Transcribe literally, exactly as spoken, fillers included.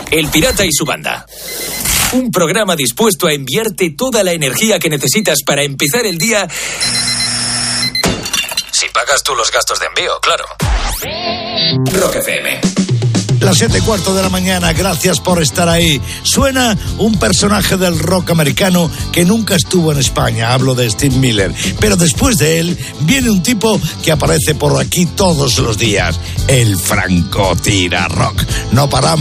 El Pirata y su banda. Un programa dispuesto a enviarte toda la energía que necesitas para empezar el día. Si pagas tú los gastos de envío, claro. Rock F M. Las siete y cuarto de la mañana, gracias por estar ahí. Suena un personaje del rock americano que nunca estuvo en España, hablo de Steve Miller. Pero después de él viene un tipo que aparece por aquí todos los días, el Franco Tira Rock. No paramos.